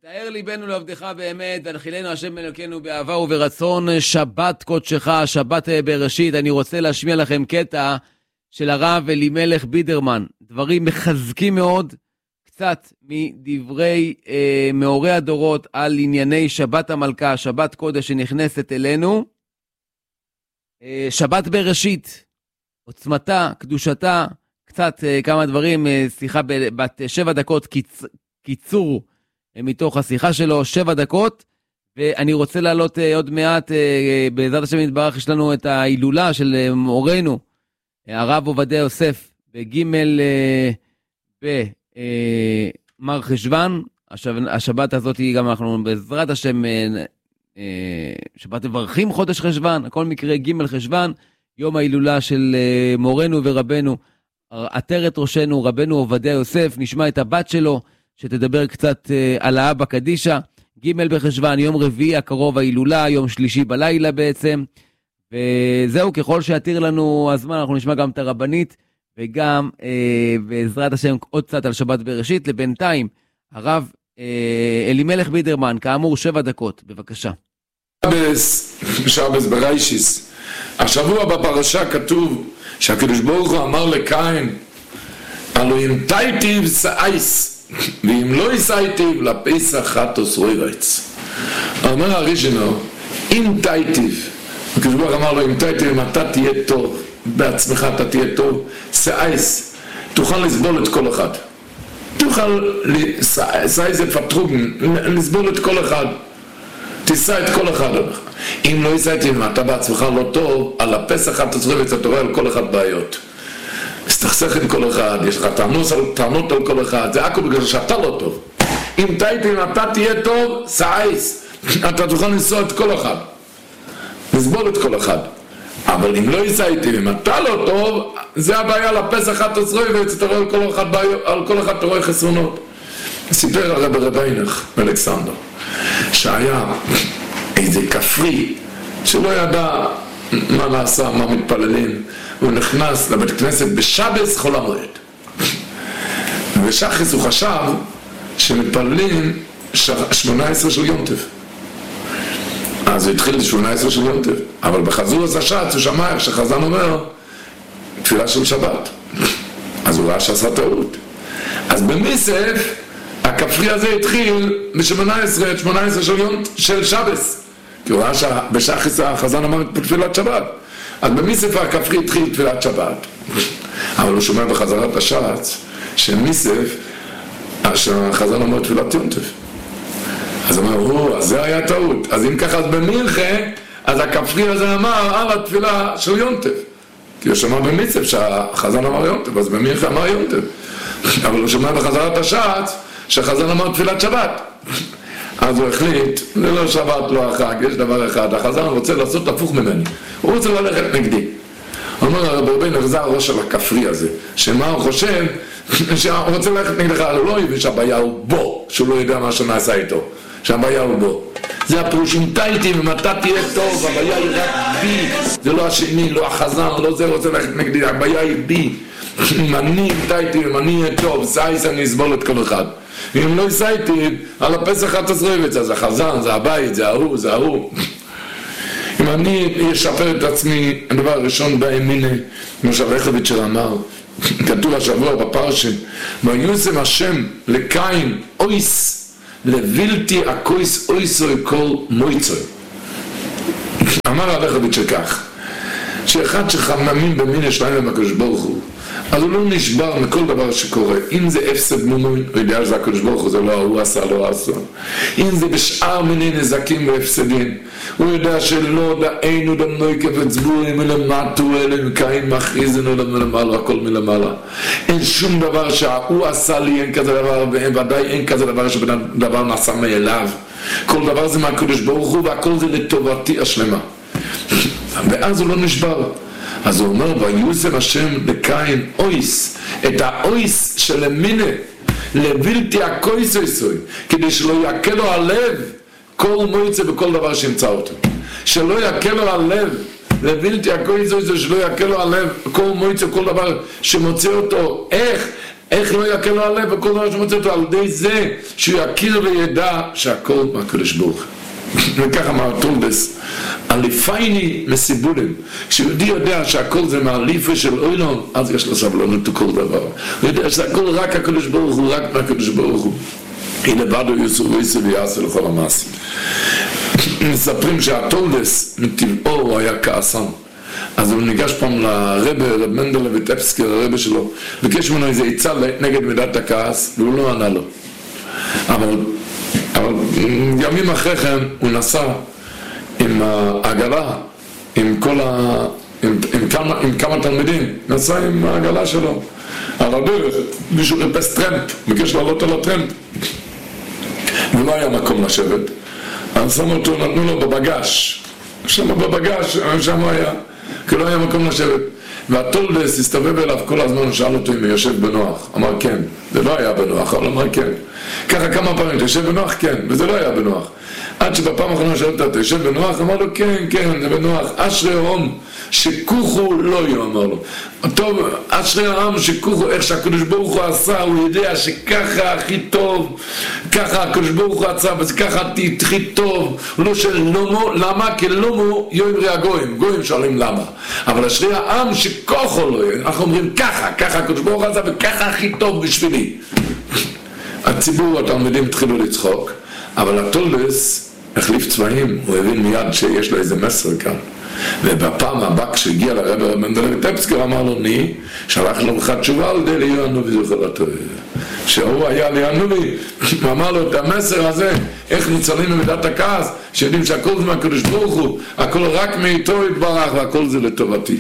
תאר ליבנו לעבדך באמת, והנחילנו השם אלוקינו באהבה וברצון. שבת קודשך, שבת בראשית. אני רוצה להשמיע לכם קטע של הרב אלימלך בידרמן, דברים מחזקים מאוד, קצת מדברי מאורי הדורות על ענייני שבת המלכה, שבת קודש שנכנסת אלינו. שבת בראשית, עוצמתה, קדושתה, קצת כמה דברים, שיחה בת 7 דקות, קיצור מתוך השיחה שלו, 7 דקות, ואני רוצה לעלות עוד מעט, בעזרת השם יתברך, יש לנו את ההילולה של מורנו, הרב עובדיה יוסף, בגימל במר חשוון. השבת הזאת היא גם אנחנו בעזרת השם, שבת מברכים חודש חשוון, הכל מקרה גימל חשוון, יום ההילולה של מורנו ורבנו, עטרת ראשנו, רבנו עובדיה יוסף. נשמע את הבת שלו, שתדבר קצת על האבא קדישה. ג' בחשוון, יום רביעי הקרוב ההילולה, יום שלישי בלילה בעצם. וזהו, ככל שיתיר לנו הזמן, אנחנו נשמע גם את הרבנית, וגם בעזרת השם עוד קצת על שבת בראשית. לבינתיים, הרב אלימלך בידרמן, כאמור 7 דקות, בבקשה. שבס בריישיס. השבוע בפרשה כתוב שהקדוש ברוך הוא אמר לקין, הלא אם תייטיב סאייס, ואם לא יסייטיב לפסח חטוס רוירץ. אומר הראשונו, אם תייטיב, הקדוש ברוך אמר לו, אם תייטיב, אם אתה תהיה טוב, בעצמך אתה תהיה טוב, סאייס, תוכל לסבול את כל אחד. תוכל, סאייס זה פטרוגן, לסבול את כל אחד. תישא את כל אחד. אם לא יסייטיב, אם אתה בעצמך לא טוב, על הפסח חטוס רוירץ אתה רואה על כל אחד בעיות. מסתכסך עם כל אחד, יש לך טענות על כל אחד, זה הכל בגלל שאתה לא טוב. אם תייטיב, אם אתה תהיה טוב, סאייס, אתה תוכל לנסוע את כל אחד, לסבול את כל אחד. אבל אם לא יסייטיב, אם אתה לא טוב, זה הבעיה לפסח חטוס רוירץ, אתה רואה על כל אחד אתה רואה חסרונות. סיפר הרב רביינך אלכסנדר, שהיה איזה כפרי שלא ידע מה נעשה, מה מתפללים, הוא נכנס לבית כנסת בשבס חול המועד, ושחס הוא חשב שמתפללים 18 של יום טוב, אז הוא התחיל 18 של יום טוב, אבל בחזור עשה שץ הוא שמע איך שחזן אומר תפילה של שבת, אז הוא ראה שעשה טעות. אז במיסף הכפרי הזה התחיל ב-18 של שבס, כי הוא ראה שבשחס החזן אמר תפילת שבת, אז במיסף הכפרי התחיל תפילת שבת, אבל הוא שומע בחזרת השץ שמיסף שהחזן אמר תפילת יום טוב, אז אמר, אז זה היה טעות. אז אם ככה, אז במלכה, אז הכפרי הזה אמר על התפילה של יום טוב, כי הוא שמע במיסף שהחזן אמר יום טוב, אז במלכה אמר יום טוב, אבל הוא שומע בחזרת השץ שהחזן אמר תפילת שבת, אז הוא החליט, זה לא שבת, לא החג, יש דבר אחד, החזן רוצה לעשות הפוך ממני, הוא רוצה ללכת נגדי. הוא אומר, הרב רביינך, זה הראש של הכפרי הזה, שמה הוא חושב? שהוא רוצה ללכת נגדך, הוא לא יבין שהבעיה הוא בו, שהוא לא יודע מה שנעשה איתו, שהבעיה הוא בו. זה הפירוש, אם תייטיב, אם אתה תהיה טוב, הבעיה היא רק בי, זה לא השני, לא החזן, לא זה רוצה ללכת נגדי, הבעיה היא בי. אם אני תייטיב, אם אני אהיה טוב, סייס אני אסבול את כל אחד. ואם לא סייטיב, על הפסח חטוס רוירץ, אז החזן, זה הבית, זה ההוא, זה ההוא. אם אני אשפר את עצמי, הדבר הראשון באמינה, כמו שהרחביצ'ר אמר, כתוב השבוע בפרשם, ויושם השם לקין אויס, לבלתי הקויס אויסוי כל מויצוי. אמר הרחביצ'ר כך, שאחד שחממים במיני שלהם הקדוש ברוך הוא, אז הוא לא נשבר מכל דבר שקורה. אם זה הפסד מומון, הוא יודע שזה הקדוש ברוך הוא, זה לא הוא עשה, לא עשה. אם זה בשאר מיני נזקים והפסדים, הוא יודע שלא דאינו דמנוי כבצבורים מלמטו, אלא מקיים מכריזנו למעלה, הכל מלמעלה. אין שום דבר שהוא עשה לי, אין כזה דבר, וודאי אין כזה דבר שבדבר נעשה מאליו. כל דבר זה מהקדוש ברוך הוא, והכל זה לטובתי השלמה. ואז הוא לא נשבר. אז הוא אומר, ויושם השם לקין אויס, את האויס של המינה, לבלתי הקויס אויסוי, כדי שלא יקל לו הלב כל מויצה בכל דבר שימצא אותו. שלא יקל לו הלב, לבלתי הקויס אויסוי, שלא יקל לו הלב כל מויצה, כל דבר שמוצא אותו. איך? איך לא יקל לו הלב וכל דבר שמוצא אותו, על ידי זה שהוא יכיר וידע שהכל מהקדוש ברוך. וכך אמר טולדס, אליפייני מסיבולים. כשיהודי יודע שהכל זה מהליפה של אוילון, אז יש לו סבלנות לכל דבר. הוא יודע שהכל רק הקדוש ברוך הוא, רק מהקדוש ברוך הוא. היא לבדו יוסו ויסו ויעשו לכל המעשים. מספרים שהטולדס מטבעו הוא היה כעסן. אז הוא ניגש פעם לרבא, רב מנדל ויטפסקי, הרבא שלו, ביקש ממנו איזה עצה נגד מידת הכעס, והוא לא ענה לו. אבל ימים אחרי כן הוא נסע עם העגלה, עם כמה תלמידים, נסע עם העגלה שלו על הדרך, מישהו חיפש טרמפ, ביקש לעלות על הטרמפ ולא היה מקום לשבת, אז שמו אותו, נתנו לו בבגש, שם בבגש, שם היה, כי לא היה מקום לשבת, והטולדס הסתובב אליו כל הזמן, הוא שאל אותו אם הוא יושב בנוח, אמר כן, זה לא היה בנוח, אבל אמר כן, ככה כמה פעמים, אתה יושב בנוח? כן, וזה לא היה בנוח, עד שבפעם האחרונה שאלת, אתה יושב בנוח? אמר לו כן, כן, זה בנוח, אשרי העם שכוחו לא יהיו, אמר לו, טוב, אשרי העם שכוחו, איך שהקדוש ברוך הוא עשה, הוא יודע שככה הכי טוב, ככה הקדוש ברוך הוא עשה, וזה ככה הכי טוב, לא של לומו, למה? כי לומו יאמרי הגויים, גויים שואלים למה, אבל אשרי העם שכוחו לא יהיו, אנחנו אומרים ככה הקדוש ברוך הוא עשה, וככה הכי טוב בשבילי. הציבור, התלמידים התחילו לצחוק, אבל הטולדס החליף צבעים, הוא הבין מיד שיש לו איזה מסר כאן. ובפעם הבא כשהגיע לרבא מנדל ויטפסקי אמר לו, ני, שלח לו לך תשובה על די ליהו הנובי זוכר לטוב. שהוא היה ליהנובי, ואמר לו את המסר הזה, איך ניצולים ממידת הכעס, שיודעים שהכל זה מהקדוש ברוך הוא, הכל רק מאיתו יתברך, והכל זה לטובתי.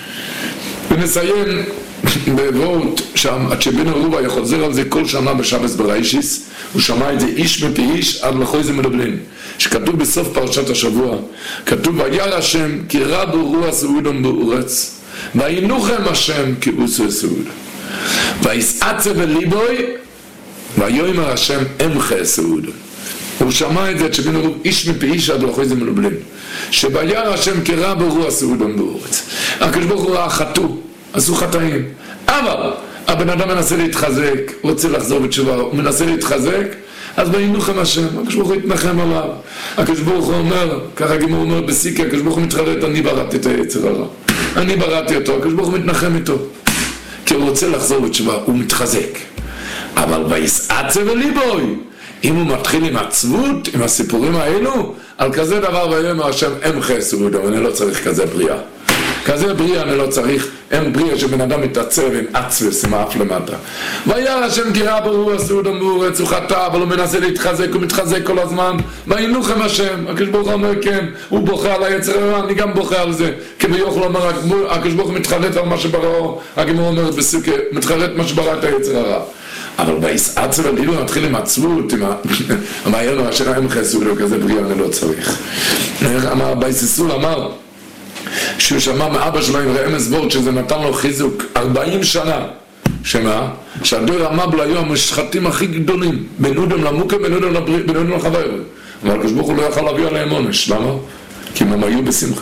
ונסיים בוורט שם, עד שבינו רובה יחוזר על זה כל שנה בשבס בריישיס, הוא שמע את זה איש מפי איש עד לחוי זה מדבלין, שכתוב בסוף פרשת השבוע, כתוב וירא השם כי רבו רוח סעודון באורץ, וינוחם השם כי עושו סעוד, ויסעצה בליבוי, ויאמר השם אמחה סעודון. הוא שמע את זה שבינו רובה איש מפי איש עד לחוי זה מדבלין, שוירא השם כי רבו רוח סעודון באורץ. הקדוש ברוך הוא ראה חטוא, עשו חטאים, אבל הבן אדם מנסה להתחזק, רוצה לחזור בתשובה, הוא מנסה להתחזק, אז וינוחם השם, הקדוש ברוך הוא יתנחם עליו. הקדוש ברוך הוא אומר, ככה הגימור אומר בסיקה, הקדוש ברוך הוא מתחרט, אני בראתי את היצר הרע, אני בראתי אותו, הקדוש ברוך הוא מתנחם איתו, כי הוא רוצה לחזור בתשובה, הוא מתחזק. אבל ויסעצה בליבוי, אם הוא מתחיל עם עצבות, עם הסיפורים האלו, על כזה דבר ויאמר השם אמחה סעודון, אני לא צריך כזה בריאה. כזה בריאה אני לא צריך, אין בריאה שבן אדם מתעצב עם עצבס, עם האף למטה. וירא השם כי רבו רוח סעודון באורץ, הוא חטא, אבל הוא מנסה להתחזק, הוא מתחזק כל הזמן. וינוחם השם, הקדוש ברוך הוא אומר כן, הוא בוכה על היצר הרע, אני גם בוכה על זה. כי ביוכל אומר, הקדוש ברוך הוא מתחרט על מה שבראו, הגימור אומרת בסוכה, מתחרט מה שברא את היצר הרע. אבל ויסעצה בליבוי מתחיל עם עצבות, עם ויאמר השם אמחה סעודון, כזה בריאה אני לא צריך. אמר בייסיסול אמר שהוא שמע מאבא שלו עם רמז וורד שזה נתן לו חיזוק 40 שנה, שמה? שהדור המבלה היו המשחטים הכי גדולים, בין אודם למוקם, בין אודם לחבר. אבל הקדוש ברוך הוא לא יכל להביא עליהם עונש. למה? כי הם היו בשמחה.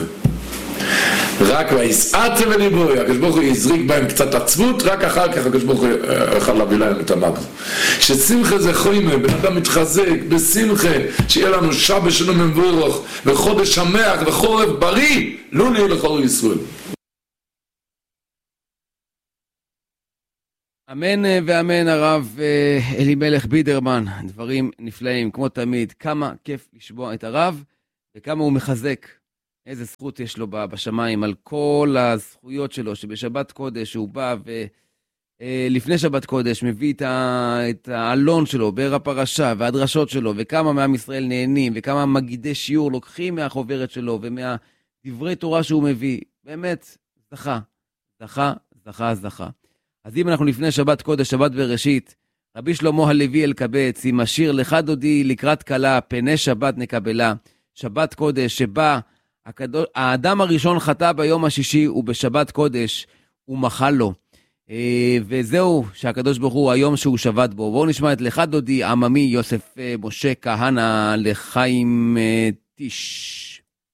רק ויסעצה בליבוי, הקדוש ברוך הוא יזריק בהם קצת עצבות, רק אחר כך הקדוש ברוך הוא יכל להביא להם את המגל. ששמחה זה חוימה, בן אדם מתחזק בשמחה, שיהיה לנו שבת שלום מבורך, וחודש שמח וחורף בריא, לא נהיה לכל ישראל. אמן ואמן הרב אלימלך בידרמן, דברים נפלאים, כמו תמיד, כמה כיף לשמוע את הרב, וכמה הוא מחזק. איזה זכות יש לו בשמיים על כל הזכויות שלו, שבשבת קודש הוא בא ולפני שבת קודש מביא את העלון שלו, בער הפרשה והדרשות שלו, וכמה מעם ישראל נהנים, וכמה מגידי שיעור לוקחים מהחוברת שלו ומהדברי תורה שהוא מביא. באמת, זכה. אז אם אנחנו לפני שבת קודש, שבת בראשית, רבי שלמה הלוי אלקבץ עם השיר לך דודי לקראת קלה, פני שבת נקבלה, שבת קודש שבה האדם הראשון חטא ביום השישי ובשבת קודש הוא מחל לו, וזהו שהקדוש ברוך הוא היום שהוא שבת בו. בואו נשמע את לך דודי עממי יוסף משה כהנא לחיים טיש.